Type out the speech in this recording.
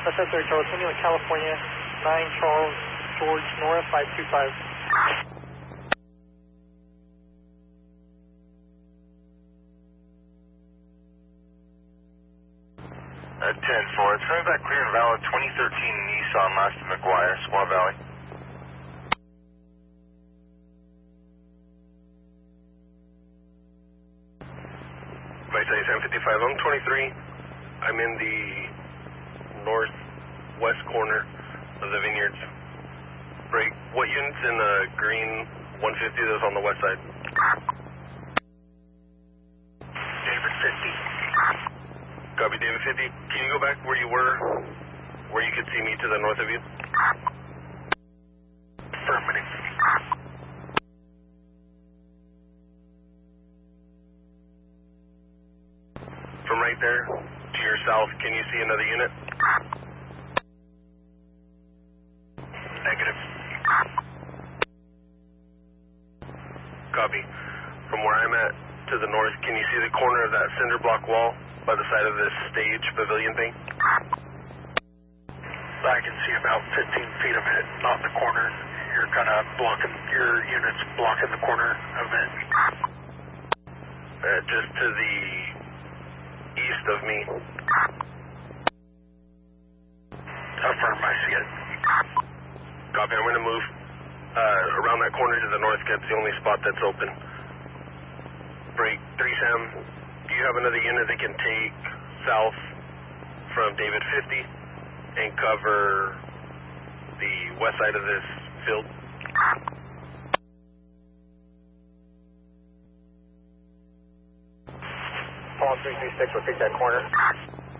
Delta 30 Charles, India, California, 9 Charles George Nora 525. 10-4, it's coming back clear and valid, 2013 Nissan Master McGuire, Squaw Valley. Vice 1055, I'm 23. I'm in the northwest corner of the vineyards. Break, what unit's in the green 150 that's on the west side? David 50. Copy, David 50. Can you go back where you were, where you could see me to the north of you? Affirmative. From right there to your south, can you see another unit? Negative. Copy. From where I'm at to the north, can you see the corner of that cinder block wall by the side of this stage pavilion thing? I can see about 15 feet of it, not the corner. You're kind of blocking, your unit's blocking the corner of it. Just to the east of me. Affirm, I see it. Copy, I'm going to move around that corner to the north. That's the only spot that's open. Break 3 Sam, do you have another unit that can take south from David 50 and cover the west side of this field? Paul 336, we'll take that corner.